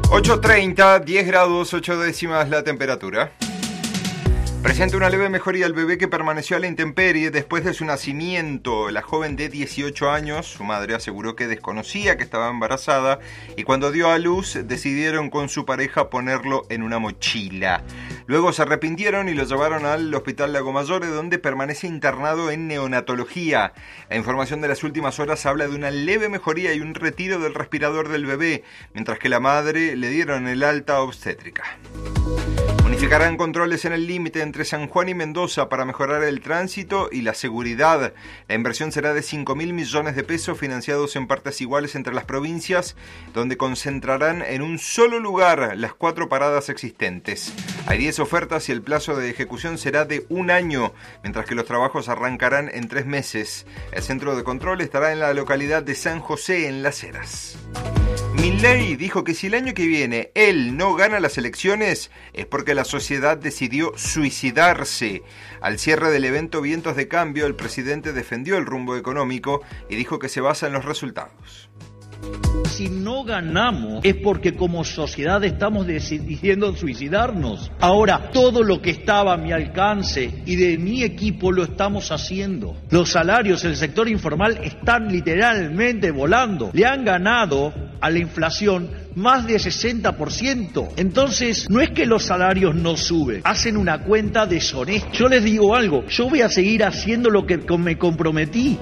8:30, 10 grados 8 décimas la temperatura. Presenta una leve mejoría el bebé que permaneció a la intemperie después de su nacimiento. La joven de 18 años, su madre aseguró que desconocía que estaba embarazada y cuando dio a luz decidieron con su pareja ponerlo en una mochila. Luego se arrepintieron y lo llevaron al Hospital Lago Maggiore, donde permanece internado en neonatología. La información de las últimas horas habla de una leve mejoría y un retiro del respirador del bebé, mientras que la madre le dieron el alta obstétrica. Unificarán controles en el límite entre San Juan y Mendoza para mejorar el tránsito y la seguridad. La inversión será de 5.000 millones de pesos financiados en partes iguales entre las provincias, donde concentrarán en un solo lugar las 4 paradas existentes. Hay 10 ofertas y el plazo de ejecución será de 1 año, mientras que los trabajos arrancarán en 3 meses. El centro de control estará en la localidad de San José, en Las Heras. Milei dijo que si el año que viene él no gana las elecciones es porque la sociedad decidió suicidarse. Al cierre del evento Vientos de Cambio, el presidente defendió el rumbo económico y dijo que se basa en los resultados. Si no ganamos es porque como sociedad estamos decidiendo suicidarnos. Ahora, todo lo que estaba a mi alcance y de mi equipo lo estamos haciendo. Los salarios en el sector informal están literalmente volando. Le han ganado a la inflación más de 60%. Entonces, no es que los salarios no suben, hacen una cuenta deshonesta. Yo les digo algo, yo voy a seguir haciendo lo que me comprometí.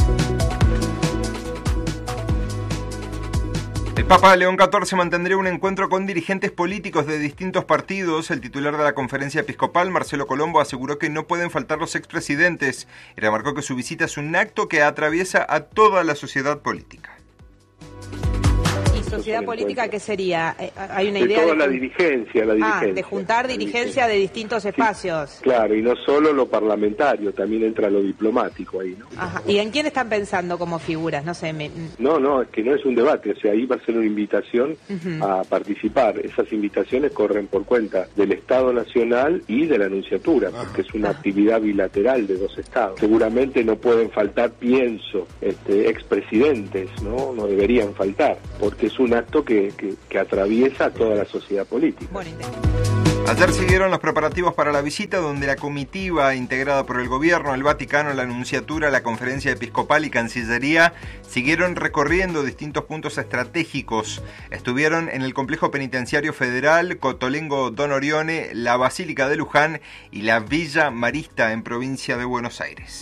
El Papa León XIV mantendría un encuentro con dirigentes políticos de distintos partidos. El titular de la Conferencia Episcopal, Marcelo Colombo, aseguró que no pueden faltar los expresidentes y remarcó que su visita es un acto que atraviesa a toda la sociedad política. ¿Sociedad política qué sería? Hay una idea de toda la dirigencia. De juntar dirigencia de distintos espacios. Sí, claro, y no solo lo parlamentario, también entra lo diplomático ahí, ¿no? Ajá. ¿Y en quién están pensando como figuras? No sé. No, es que no es un debate, o sea, ahí va a ser una invitación a participar. Esas invitaciones corren por cuenta del Estado Nacional y de la Anunciatura, porque es una actividad bilateral de 2 estados. Seguramente no pueden faltar, pienso, expresidentes, ¿no? No deberían faltar, porque es un acto que atraviesa a toda la sociedad política. Ayer siguieron los preparativos para la visita, donde la comitiva integrada por el gobierno, el Vaticano, la Anunciatura, la Conferencia Episcopal y Cancillería siguieron recorriendo distintos puntos estratégicos. Estuvieron en el Complejo Penitenciario Federal, Cotolengo Don Orione, la Basílica de Luján y la Villa Marista en provincia de Buenos Aires.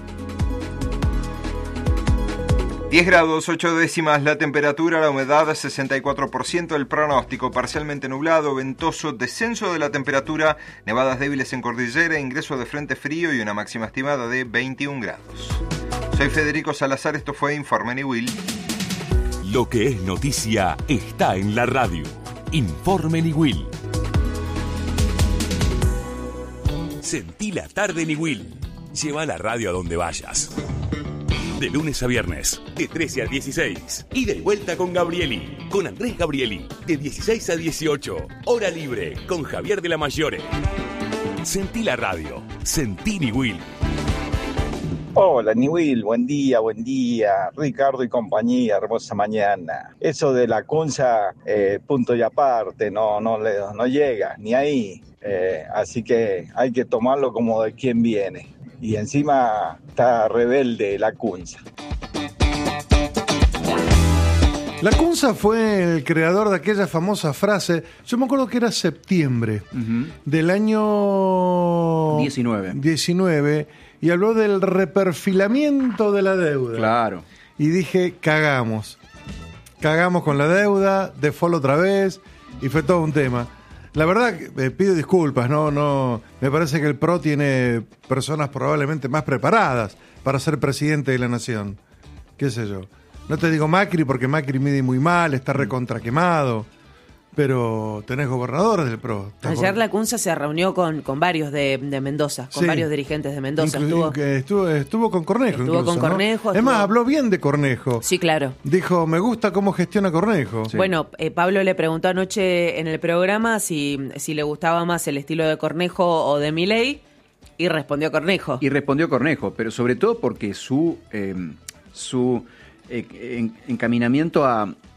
10 grados 8 décimas la temperatura, la humedad 64%, el pronóstico parcialmente nublado, ventoso, descenso de la temperatura, nevadas débiles en cordillera, ingreso de frente frío y una máxima estimada de 21 grados. Soy Federico Salazar, esto fue Informe Niwil. Lo que es noticia está en la radio. Informe Niwil. Sentí la tarde Niwil. Lleva la radio a donde vayas. De lunes a viernes, de 13 a 16. Y de vuelta con Gabrieli, con Andrés Gabrieli, de 16 a 18. Hora libre, con Javier de la Maggiore. Sentí la radio, sentí Niwil. Hola Niwil, buen día, Ricardo y compañía, hermosa mañana. Eso de la Kunza, punto y aparte, no llega ni ahí, así que hay que tomarlo como de quien viene. Y encima está rebelde la Kunza. La Kunza fue el creador de aquella famosa frase, yo me acuerdo que era septiembre del año 19 y habló del reperfilamiento de la deuda. Claro. Y dije, cagamos con la deuda, default otra vez, y fue todo un tema. La verdad, pido disculpas, no, me parece que el PRO tiene personas probablemente más preparadas para ser presidente de la nación. ¿Qué sé yo? No te digo Macri porque Macri mide muy mal, está recontraquemado, pero tenés gobernadores del PRO. Ayer la Kunza se reunió con varios de Mendoza, con varios dirigentes de Mendoza. Estuvo con Cornejo. Estuvo con Cornejo. Es más, habló bien de Cornejo. Sí, claro. Dijo, me gusta cómo gestiona Cornejo. Sí. Bueno, Pablo le preguntó anoche en el programa si le gustaba más el estilo de Cornejo o de Milei, y respondió Cornejo. Pero sobre todo porque su encaminamiento a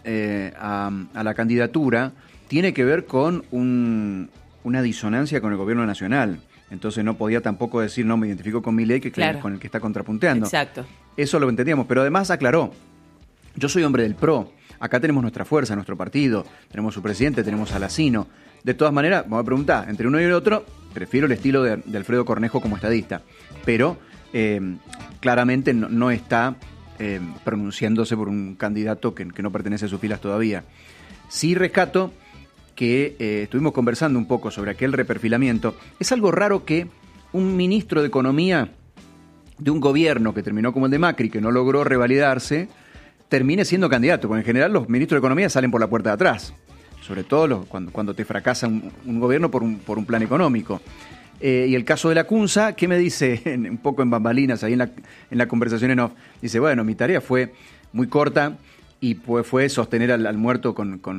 a la candidatura tiene que ver con una disonancia con el gobierno nacional. Entonces no podía tampoco decir, no, me identifico con Milei, que claro, con el que está contrapunteando. Exacto. Eso lo entendíamos, pero además aclaró, yo soy hombre del PRO, acá tenemos nuestra fuerza, nuestro partido, tenemos su presidente, tenemos a Lacino. De todas maneras, vamos a preguntar, entre uno y el otro, prefiero el estilo de Alfredo Cornejo como estadista, pero claramente no está pronunciándose por un candidato que no pertenece a sus filas todavía. Sí rescato que estuvimos conversando un poco sobre aquel reperfilamiento. Es algo raro que un ministro de Economía de un gobierno que terminó como el de Macri, que no logró revalidarse, termine siendo candidato, porque en general los ministros de Economía salen por la puerta de atrás, sobre todo cuando te fracasa un gobierno por un plan económico. Y el caso de Lacunza, ¿qué me dice? Un poco en bambalinas, ahí en la conversación en off. Dice, bueno, mi tarea fue muy corta y fue sostener al muerto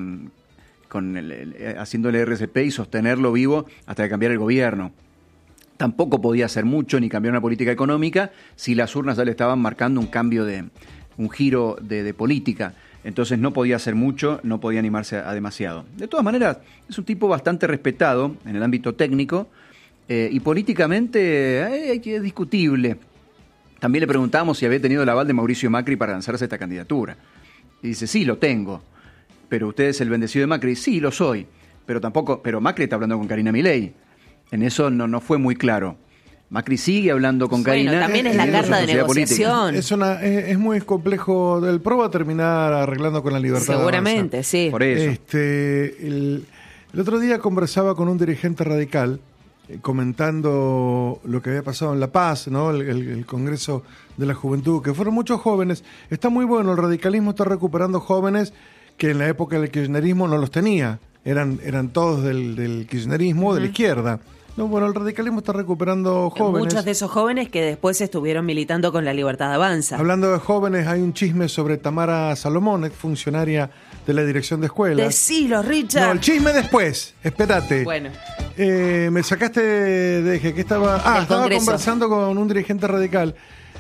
haciéndole RCP y sostenerlo vivo hasta que cambiara el gobierno. Tampoco podía hacer mucho ni cambiar una política económica si las urnas ya le estaban marcando un giro de política. Entonces no podía hacer mucho, no podía animarse a demasiado. De todas maneras, es un tipo bastante respetado en el ámbito técnico y políticamente es discutible. También le preguntamos si había tenido el aval de Mauricio Macri para lanzarse esta candidatura. Y dice, sí, lo tengo. Pero usted es el bendecido de Macri. Sí, lo soy. Pero Macri está hablando con Karina Milei. En eso no fue muy claro. Macri sigue hablando con Karina. También es la carta de negociación. Es muy complejo. El PRO va a terminar arreglando con la Libertad. Seguramente, sí. Por eso. El otro día conversaba con un dirigente radical comentando lo que había pasado en La Paz, ¿no? El Congreso de la Juventud, que fueron muchos jóvenes. Está muy bueno, el radicalismo está recuperando jóvenes que en la época del kirchnerismo no los tenía. Eran todos del kirchnerismo, de la izquierda. No, bueno, el radicalismo está recuperando jóvenes. Muchos de esos jóvenes que después estuvieron militando con la Libertad Avanza. Hablando de jóvenes, hay un chisme sobre Tamara Salomón, ex funcionaria de la dirección de escuelas. Decilo, Richard. No, el chisme después, espérate. Bueno. Me sacaste de que estaba... estaba conversando con un dirigente radical.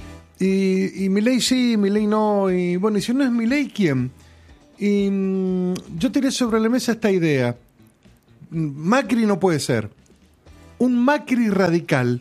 Y Milei sí, Milei no. Y bueno, y si no es Milei, ¿quién? Y yo tiré sobre la mesa esta idea. Macri no puede ser. Un Macri radical.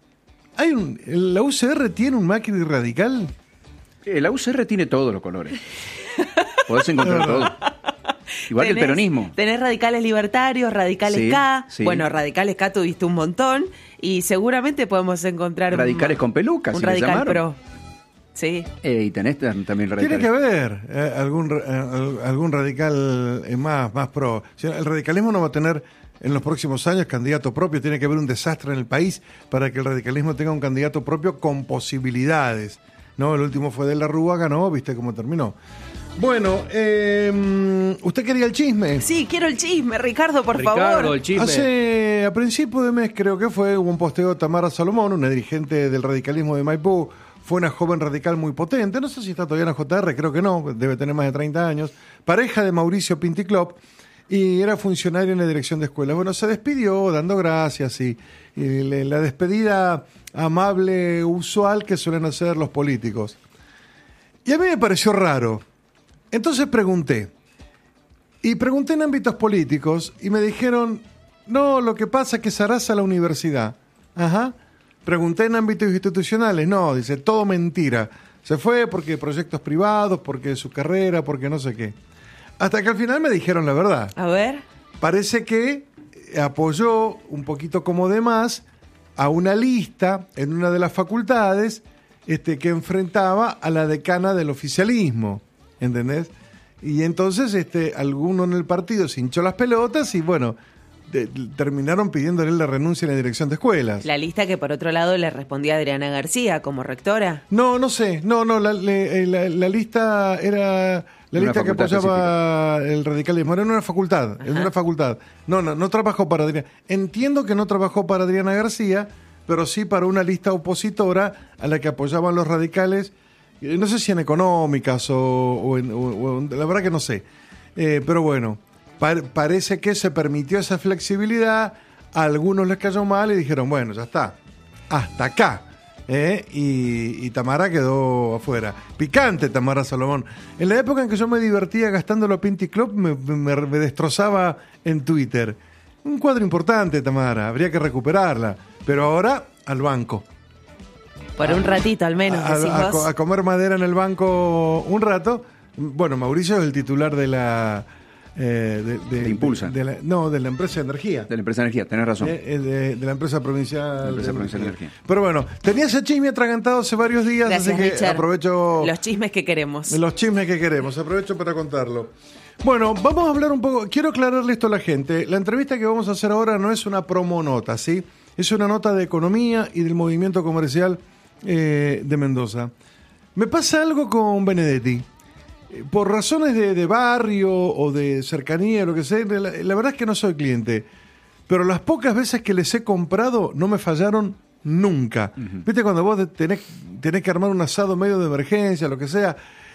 ¿La UCR tiene un Macri radical? La UCR tiene todos los colores. Podés encontrar todo. Igual que el peronismo. Tenés radicales libertarios, radicales K. Sí. Bueno, radicales K tuviste un montón. Y seguramente podemos encontrar... Radicales con pelucas, un si radical pro. Sí. Y tenés también radicales. Tiene que haber algún radical más pro. O sea, el radicalismo no va a tener en los próximos años candidato propio. Tiene que haber un desastre en el país para que el radicalismo tenga un candidato propio con posibilidades. No, el último fue de la Rúa, ganó, viste cómo terminó. Bueno, ¿usted quería el chisme? Sí, quiero el chisme, Ricardo, por favor. El chisme. A principio de mes, creo que hubo un posteo de Tamara Salomón, una dirigente del radicalismo de Maipú. Fue una joven radical muy potente, no sé si está todavía en la JR, creo que no, debe tener más de 30 años, pareja de Mauricio Pinticlop, y era funcionaria en la dirección de escuelas. Bueno, se despidió dando gracias y la despedida amable, usual que suelen hacer los políticos. Y a mí me pareció raro. Entonces pregunté en ámbitos políticos y me dijeron, no, lo que pasa es que Sarasa la universidad. Ajá. Pregunté en ámbitos institucionales, no, dice, todo mentira. Se fue porque proyectos privados, porque su carrera, porque no sé qué. Hasta que al final me dijeron la verdad. A ver. Parece que apoyó un poquito como de más a una lista en una de las facultades que enfrentaba a la decana del oficialismo, ¿entendés? Y entonces alguno en el partido se hinchó las pelotas y bueno... terminaron pidiéndole la renuncia en la dirección de escuelas. La lista que por otro lado le respondía a Adriana García como rectora. No sé, la lista era la lista que apoyaba específica. El radicalismo, era en una facultad, no trabajó para Adriana. Entiendo que no trabajó para Adriana García, pero sí para una lista opositora a la que apoyaban los radicales, no sé si en económicas o la verdad que no sé, pero bueno. Parece que se permitió esa flexibilidad, a algunos les cayó mal y dijeron, bueno, ya está, hasta acá. y Tamara quedó afuera. Picante Tamara Salomón. En la época en que yo me divertía gastándolo a Pinty Club, me destrozaba en Twitter. Un cuadro importante, Tamara, habría que recuperarla. Pero ahora, al banco. Por un ratito al menos, a comer madera en el banco un rato. Bueno, Mauricio es el titular de la... de Impulsa. De la empresa de energía. De la empresa de energía, tenés razón. De la empresa provincial. La empresa provincial de energía. Pero bueno, tenía ese chisme atragantado hace varios días, Gracias, así que Richard. aprovecho... Los chismes que queremos. Aprovecho para contarlo. Bueno, vamos a hablar un poco, quiero aclararle esto a la gente. La entrevista que vamos a hacer ahora no es una promonota, ¿sí? Es una nota de economía y del movimiento comercial de Mendoza. Me pasa algo con Benedetti. Por razones de barrio o de cercanía, lo que sea, la verdad es que no soy cliente. Pero las pocas veces que les he comprado no me fallaron nunca. Uh-huh. ¿Viste cuando vos tenés que armar un asado medio de emergencia, lo que sea,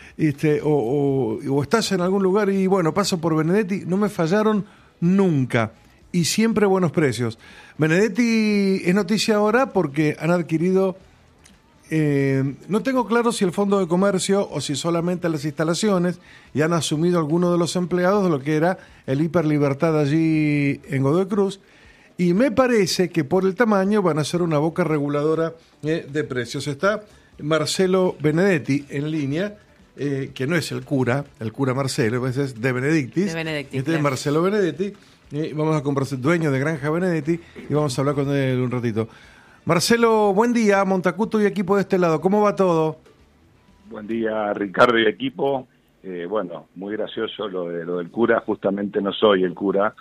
o estás en algún lugar y bueno, paso por Benedetti, no me fallaron nunca. Y siempre buenos precios. Benedetti es noticia ahora porque han adquirido... no tengo claro si el Fondo de Comercio o si solamente las instalaciones, y han asumido algunos de los empleados de lo que era el Hiperlibertad allí en Godoy Cruz, y me parece que por el tamaño van a ser una boca reguladora de precios. Está Marcelo Benedetti en línea, que no es el cura Marcelo, es de Benedictis. De Benedictis, este es Marcelo Benedetti, vamos a comprarse dueño de Granja Benedetti, y vamos a hablar con él un ratito. Marcelo, buen día, Montacuto y equipo de este lado, ¿cómo va todo? Buen día, Ricardo y equipo. Bueno, muy gracioso lo del cura, justamente no soy el cura,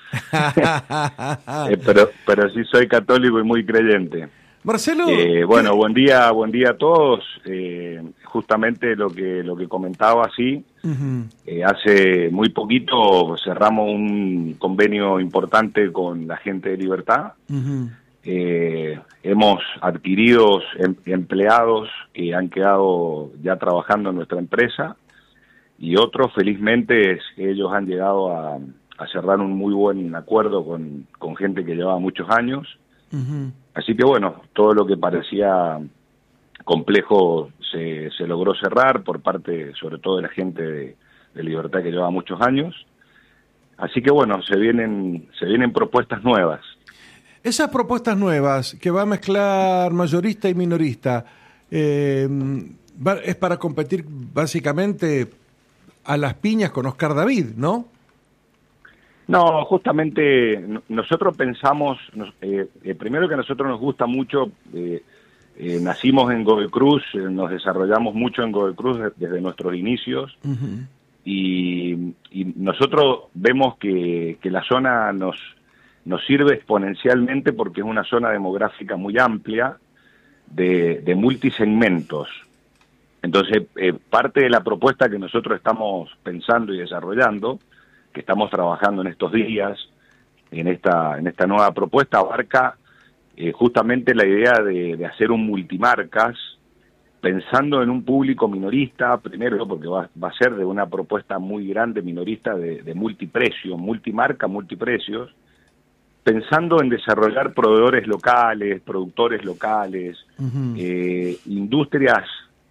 pero sí soy católico y muy creyente. Marcelo. Bueno, buen día a todos. Justamente lo que comentaba, sí. Uh-huh. Hace muy poquito cerramos un convenio importante con la gente de Libertad. Uh-huh. Hemos adquirido empleados que han quedado ya trabajando en nuestra empresa, y otros, felizmente, ellos han llegado a cerrar un muy buen acuerdo con gente que llevaba muchos años. Uh-huh. Así que bueno, todo lo que parecía complejo se logró cerrar por parte, sobre todo, de la gente de Libertad que llevaba muchos años. Así que bueno, se vienen propuestas nuevas. Esas propuestas nuevas que va a mezclar mayorista y minorista, es para competir básicamente a las piñas con Oscar David, ¿no? No, justamente nosotros pensamos, primero que a nosotros nos gusta mucho, nacimos en Godoy Cruz, nos desarrollamos mucho en Godoy Cruz desde nuestros inicios. Uh-huh. y nosotros vemos que la zona nos sirve exponencialmente porque es una zona demográfica muy amplia de multisegmentos. Entonces, parte de la propuesta que nosotros estamos pensando y desarrollando, que estamos trabajando en estos días, en esta nueva propuesta, abarca justamente la idea de hacer un multimarcas, pensando en un público minorista, primero porque va a ser de una propuesta muy grande minorista de multiprecio, multimarca, multiprecios, pensando en desarrollar proveedores locales, productores locales, uh-huh. Industrias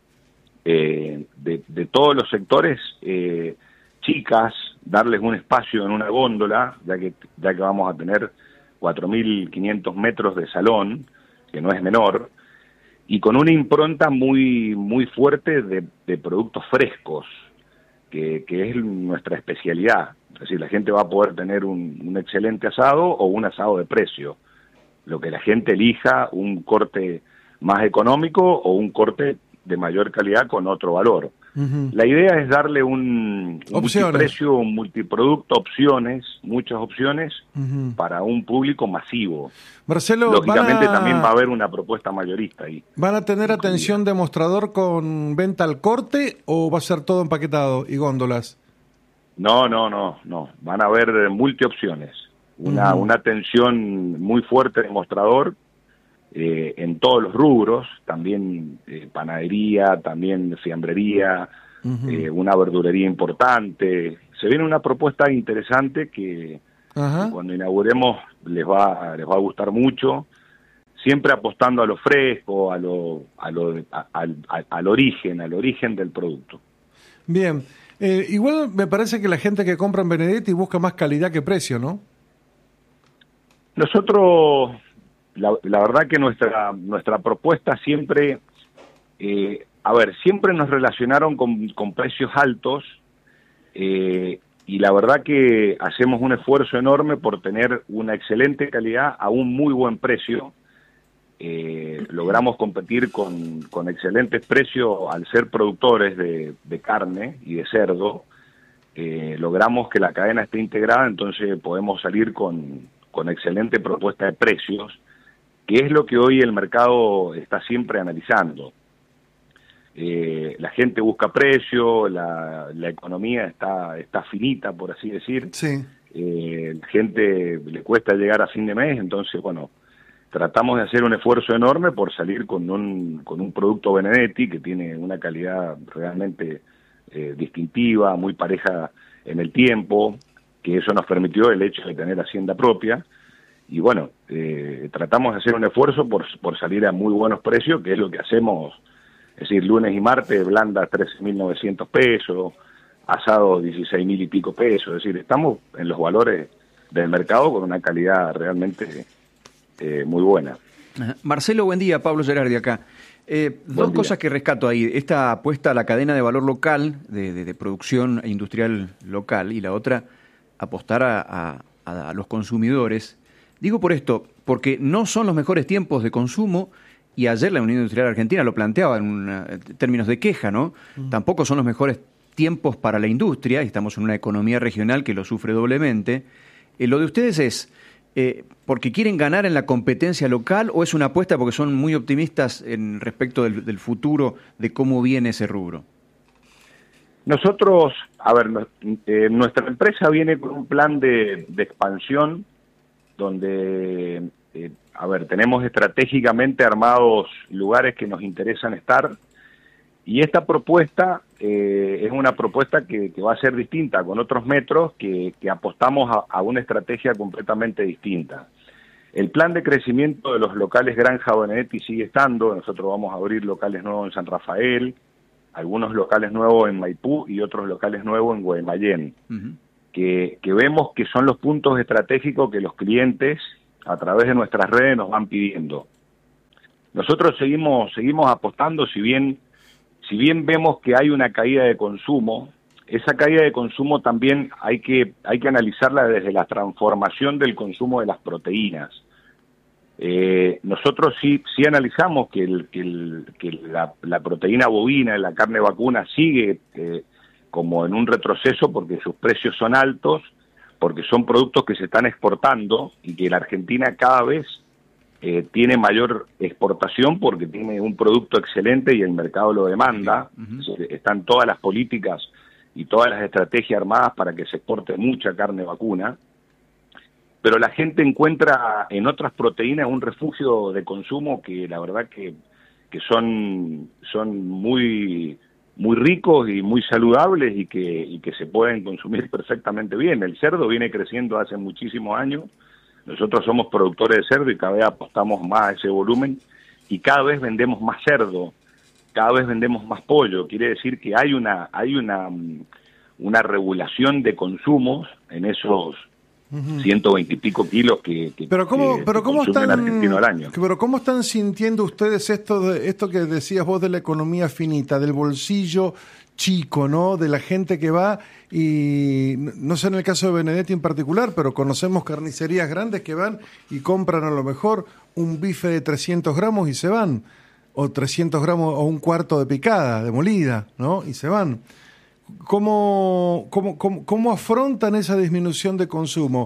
de todos los sectores, chicas, darles un espacio en una góndola, ya que vamos a tener 4.500 metros de salón, que no es menor, y con una impronta muy muy fuerte de productos frescos, que es nuestra especialidad. Es decir, la gente va a poder tener un excelente asado o un asado de precio, lo que la gente elija, un corte más económico o un corte de mayor calidad con otro valor. Uh-huh. La idea es darle un multiprecio, un multiproducto, muchas opciones, uh-huh. para un público masivo. Marcelo, lógicamente también va a haber una propuesta mayorista ahí. ¿Van a tener atención de mostrador con venta al corte o va a ser todo empaquetado y góndolas? No. Van a haber multiopciones. Una atención muy fuerte de mostrador, en todos los rubros, también panadería, también fiambrería, uh-huh. Una verdulería importante. Se viene una propuesta interesante que cuando inauguremos les va a gustar mucho. siempre apostando a lo fresco, al origen del producto. Bien, igual me parece que la gente que compra en Benedetti busca más calidad que precio, ¿no? Nosotros, la verdad que nuestra propuesta siempre, siempre nos relacionaron con precios altos, y la verdad que hacemos un esfuerzo enorme por tener una excelente calidad a un muy buen precio. Logramos competir con excelentes precios al ser productores de carne y de cerdo. Logramos que la cadena esté integrada, entonces podemos salir con excelente propuesta de precios, que es lo que hoy el mercado está siempre analizando. La gente busca precio, la economía está finita, por así decir. Sí. La gente le cuesta llegar a fin de mes, entonces, bueno, tratamos de hacer un esfuerzo enorme por salir con un producto Benedetti que tiene una calidad realmente distintiva, muy pareja en el tiempo, que eso nos permitió el hecho de tener hacienda propia. Y bueno, tratamos de hacer un esfuerzo por salir a muy buenos precios, que es lo que hacemos, es decir, lunes y martes, blanda 13.900 pesos, asado 16.000 y pico pesos, es decir, estamos en los valores del mercado con una calidad realmente muy buena. Marcelo, buen día. Pablo Gerardi acá. Dos cosas que rescato ahí. Esta apuesta a la cadena de valor local, de producción industrial local, y la otra, apostar a los consumidores. Digo por esto, porque no son los mejores tiempos de consumo, y ayer la Unión Industrial Argentina lo planteaba en términos de queja, ¿no? Tampoco son los mejores tiempos para la industria, y estamos en una economía regional que lo sufre doblemente. Lo de ustedes es... ¿porque quieren ganar en la competencia local, o es una apuesta porque son muy optimistas en respecto del futuro de cómo viene ese rubro? Nosotros, nuestra empresa viene con un plan de expansión donde, tenemos estratégicamente armados lugares que nos interesan estar, y esta propuesta es una propuesta que va a ser distinta, con otros metros que apostamos a una estrategia completamente distinta. El plan de crecimiento de los locales Granja Benedetti sigue estando. Nosotros vamos a abrir locales nuevos en San Rafael, algunos locales nuevos en Maipú y otros locales nuevos en Guaymallén, que vemos que son los puntos estratégicos que los clientes a través de nuestras redes nos van pidiendo. Nosotros seguimos apostando, si bien vemos que hay una caída de consumo, esa caída de consumo también hay que analizarla desde la transformación del consumo de las proteínas. Nosotros sí analizamos que la proteína bovina, la carne vacuna, sigue como en un retroceso porque sus precios son altos, porque son productos que se están exportando y que la Argentina cada vez tiene mayor exportación porque tiene un producto excelente y el mercado lo demanda. Están todas las políticas y todas las estrategias armadas para que se exporte mucha carne vacuna, pero la gente encuentra en otras proteínas un refugio de consumo que la verdad que son muy muy ricos y muy saludables y que se pueden consumir perfectamente bien. El cerdo viene creciendo hace muchísimos años. Nosotros somos productores de cerdo y cada vez apostamos más a ese volumen y cada vez vendemos más cerdo, cada vez vendemos más pollo. Quiere decir que hay una regulación de consumos en esos 120 y pico kilos que consume el argentino al año. Pero ¿cómo están sintiendo ustedes esto que decías vos de la economía finita, del bolsillo chico, ¿no? De la gente que va, y no sé en el caso de Benedetti en particular, pero conocemos carnicerías grandes que van y compran a lo mejor un bife de 300 gramos y se van, o 300 gramos o un cuarto de picada, de molida, ¿no? Y se van. ¿Cómo afrontan esa disminución de consumo?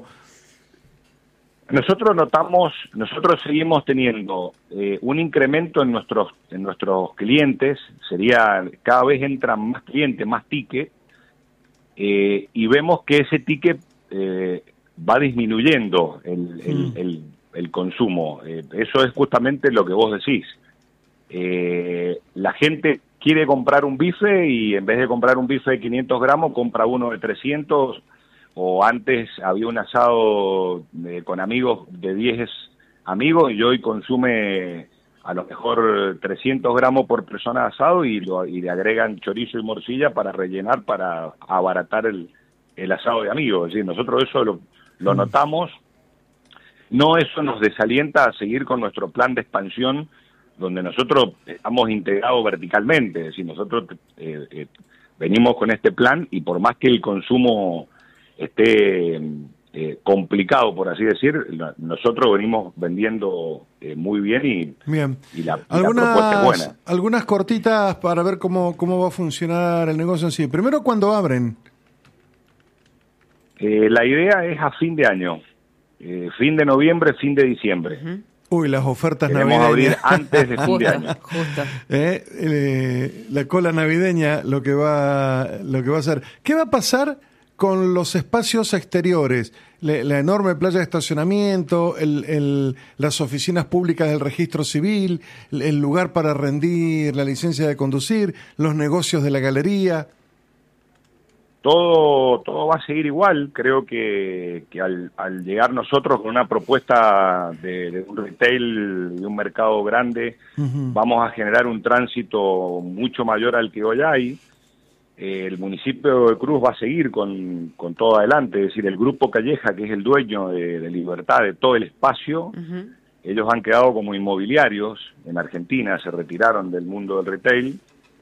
Nosotros seguimos teniendo un incremento en nuestros clientes, sería cada vez entran más clientes, más ticket, y vemos que ese ticket va disminuyendo el consumo. Eso es justamente lo que vos decís. La gente quiere comprar un bife y en vez de comprar un bife de 500 gramos, compra uno de 300, o antes había un asado con amigos de amigos y hoy consume a lo mejor 300 gramos por persona de asado y le agregan chorizo y morcilla para rellenar, para abaratar el asado de amigos. Es decir, nosotros eso lo notamos. No, eso nos desalienta a seguir con nuestro plan de expansión, donde nosotros estamos integrados verticalmente. Es decir, nosotros venimos con este plan y por más que el consumo esté complicado, por así decir, nosotros venimos vendiendo muy bien y la propuesta es buena. Algunas cortitas para ver cómo va a funcionar el negocio en sí. Primero, ¿cuándo abren? La idea es a fin de año, fin de noviembre, fin de diciembre. Uy, las ofertas navideñas. Queremos abrir antes de fin de año. La cola navideña, lo que va a hacer. ¿Qué va a pasar con los espacios exteriores? La enorme playa de estacionamiento, las oficinas públicas del registro civil, el lugar para rendir la licencia de conducir, los negocios de la galería. Todo va a seguir igual. Creo que al llegar nosotros con una propuesta de un retail, de un mercado grande, vamos a generar un tránsito mucho mayor al que hoy hay. El municipio de Cruz va a seguir con todo adelante, es decir, el Grupo Calleja, que es el dueño de Libertad, de todo el espacio, ellos han quedado como inmobiliarios en Argentina, se retiraron del mundo del retail.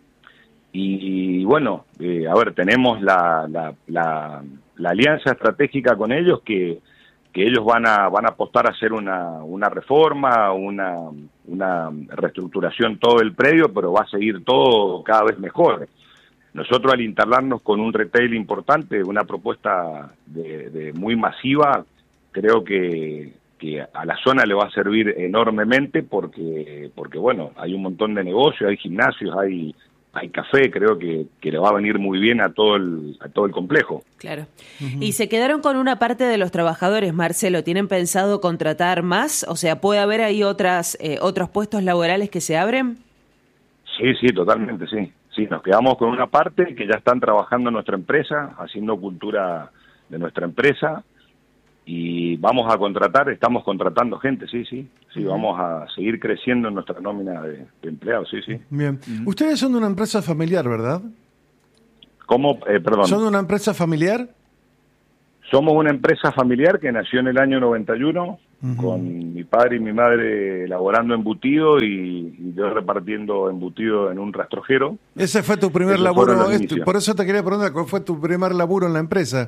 Y bueno, tenemos la alianza estratégica con ellos que ellos van a apostar a hacer una reforma, una reestructuración todo el predio, pero va a seguir todo cada vez mejor. Nosotros al instalarnos con un retail importante, una propuesta de muy masiva, creo que a la zona le va a servir enormemente porque bueno, hay un montón de negocios, hay gimnasios, hay café, creo que le va a venir muy bien a todo el complejo. Claro. Y se quedaron con una parte de los trabajadores, Marcelo. ¿Tienen pensado contratar más? O sea, ¿puede haber ahí otros puestos laborales que se abren? Sí, totalmente, sí. Sí, nos quedamos con una parte que ya están trabajando en nuestra empresa, haciendo cultura de nuestra empresa, y estamos contratando gente, sí, vamos a seguir creciendo en nuestra nómina de empleados, sí. Bien. Ustedes son de una empresa familiar, ¿verdad? ¿Cómo? Perdón. ¿Son de una empresa familiar? Somos una empresa familiar que nació en el año 91, con mi padre y mi madre elaborando embutido y yo repartiendo embutido en un rastrojero. ¿Ese fue tu primer laburo? Por eso te quería preguntar, ¿cuál fue tu primer laburo en la empresa?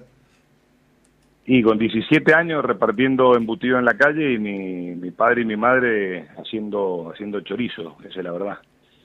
Y con 17 años repartiendo embutido en la calle y mi padre y mi madre haciendo chorizo, esa es la verdad.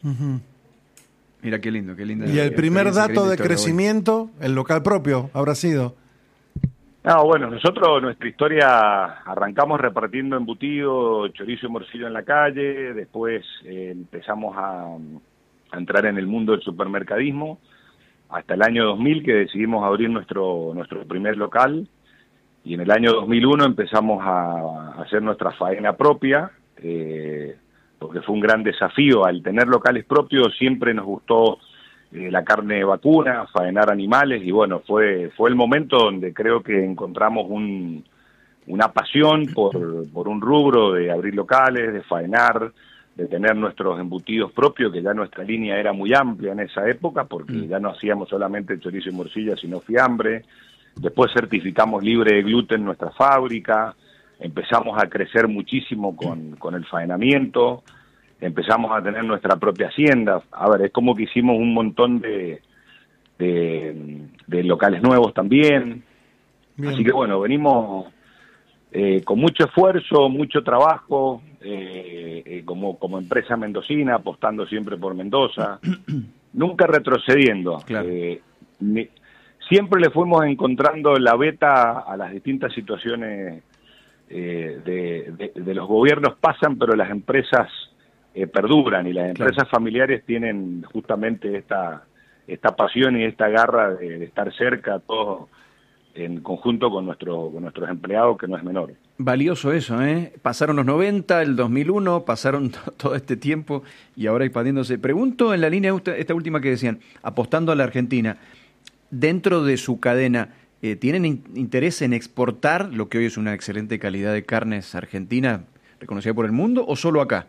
Mira qué lindo. ¿Y el primer dato de crecimiento, el local propio, habrá sido? No, bueno, nosotros nuestra historia arrancamos repartiendo embutido, chorizo y morcillo en la calle, después empezamos a entrar en el mundo del supermercadismo, hasta el año 2000 que decidimos abrir nuestro primer local, y en el año 2001 empezamos a hacer nuestra faena propia, porque fue un gran desafío. Al tener locales propios siempre nos gustó la carne vacuna, faenar animales, y bueno, fue el momento donde creo que encontramos una pasión por un rubro de abrir locales, de faenar, de tener nuestros embutidos propios, que ya nuestra línea era muy amplia en esa época, porque ya no hacíamos solamente chorizo y morcilla, sino fiambre. Después certificamos libre de gluten nuestra fábrica, empezamos a crecer muchísimo con el faenamiento, empezamos a tener nuestra propia hacienda. A ver, es como que hicimos un montón de locales nuevos también. Bien. Así que bueno, venimos con mucho esfuerzo, mucho trabajo, como empresa mendocina, apostando siempre por Mendoza, nunca retrocediendo. Claro. Siempre le fuimos encontrando la beta a las distintas situaciones de los gobiernos pasan, pero las empresas perduran, y las empresas familiares tienen justamente esta pasión y esta garra de estar cerca, todos en conjunto con nuestros empleados, que no es menor. Valioso eso, ¿eh? Pasaron los 90, el 2001, pasaron todo este tiempo y ahora expandiéndose. Pregunto en la línea esta última que decían, apostando a la Argentina, dentro de su cadena, ¿tienen interés en exportar lo que hoy es una excelente calidad de carnes argentinas? reconocida por el mundo o solo acá?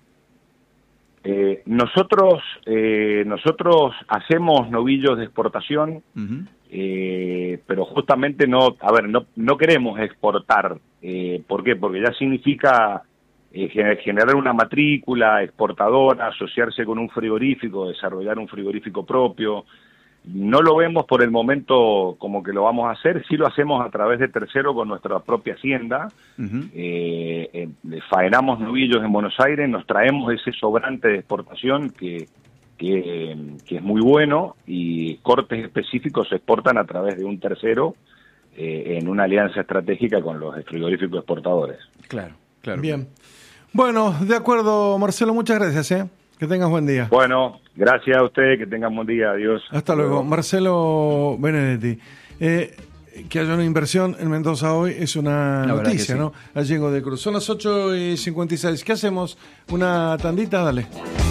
Nosotros hacemos novillos de exportación, pero justamente no queremos exportar. ¿Por qué? Porque ya significa generar una matrícula exportadora, asociarse con un frigorífico, desarrollar un frigorífico propio. No lo vemos por el momento como que lo vamos a hacer, sí lo hacemos a través de tercero con nuestra propia hacienda. Faenamos novillos en Buenos Aires, nos traemos ese sobrante de exportación que es muy bueno, y cortes específicos se exportan a través de un tercero en una alianza estratégica con los frigoríficos exportadores. Claro. Bien. Bueno, de acuerdo, Marcelo, muchas gracias, Que tengas buen día. Bueno, gracias a ustedes, que tengan buen día, adiós. Hasta luego. Marcelo Benedetti. Que haya una inversión en Mendoza hoy es una noticia, ¿no? Allí en Godoy Cruz. Son las 8:56. ¿Qué hacemos? ¿Una tandita? Dale.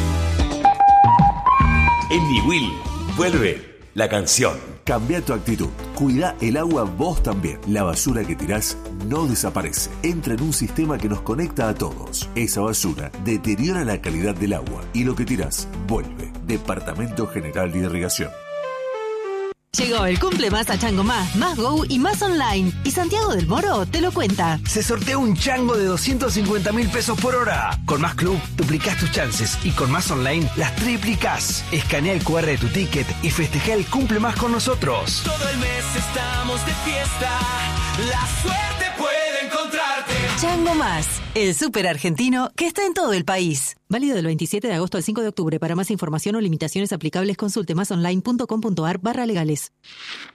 En Niwil vuelve la canción. Cambia tu actitud. Cuida el agua vos también. La basura que tirás no desaparece. Entra en un sistema que nos conecta a todos. Esa basura deteriora la calidad del agua y lo que tirás vuelve. Departamento General de Irrigación. Llegó el cumple más a Chango Más Go y más online. Y Santiago del Moro te lo cuenta. Se sortea un chango de 250.000 pesos por hora. Con Más Club duplicás tus chances y con Más Online las triplicás. Escanea el QR de tu ticket y festeja el cumple más con nosotros. Todo el mes estamos de fiesta. La suerte puede encontrarte. Chango Más, el súper argentino que está en todo el país. Válido del 27 de agosto al 5 de octubre. Para más información o limitaciones aplicables, consulte másonline.com.ar/legales.